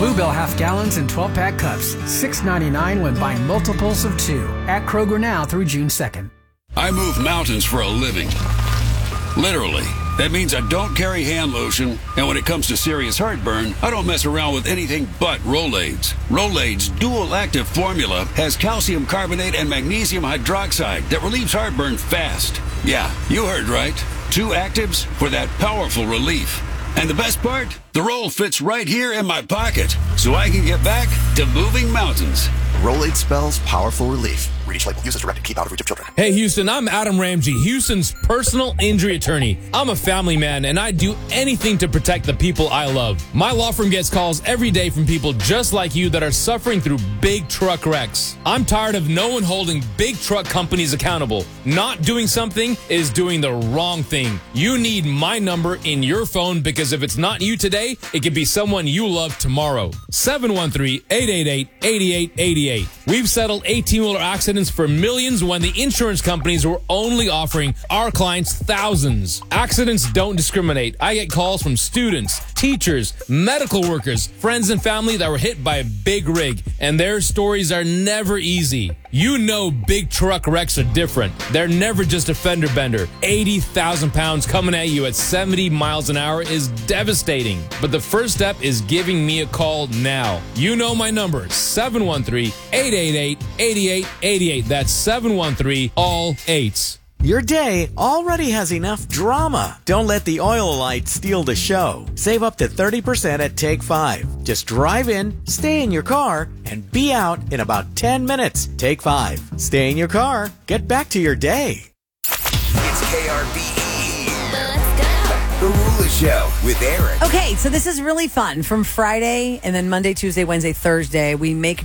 Bluebell half gallons and 12-pack cups, $6.99 when buying multiples of 2. At Kroger now through June 2nd. I move mountains for a living. Literally. That means I don't carry hand lotion, and when it comes to serious heartburn, I don't mess around with anything but Rolaids. Rolaids' dual-active formula has calcium carbonate and magnesium hydroxide that relieves heartburn fast. Yeah, you heard right. 2 actives for that powerful relief. And the best part? The roll fits right here in my pocket, so I can get back to moving mountains. Rolade spells powerful relief. Read each label. Use as directed. Keep out of reach of children. Hey, Houston, I'm Adam Ramsey, Houston's personal injury attorney. I'm a family man, and I do anything to protect the people I love. My law firm gets calls every day from people just like you that are suffering through big truck wrecks. I'm tired of no one holding big truck companies accountable. Not doing something is doing the wrong thing. You need my number in your phone because if it's not you today, it could be someone you love tomorrow. 713-888-8888. We've settled 18-wheeler accidents for millions when the insurance companies were only offering our clients thousands. Accidents don't discriminate. I get calls from students, teachers, medical workers, friends and family that were hit by a big rig, and their stories are never easy. You know big truck wrecks are different. They're never just a fender bender. 80,000 pounds coming at you at 70 miles an hour is devastating. But the first step is giving me a call now. You know my number, 713-888-8888. That's 713-ALL-8s. Your day already has enough drama. Don't let the oil light steal the show. Save up to 30% at Take 5. Just drive in, stay in your car, and be out in about 10 minutes. Take 5. Stay in your car. Get back to your day. It's KRBE. Let's go. The Rula Show with Eric. Okay, so this is really fun. From Friday and then Monday, Tuesday, Wednesday, Thursday, we make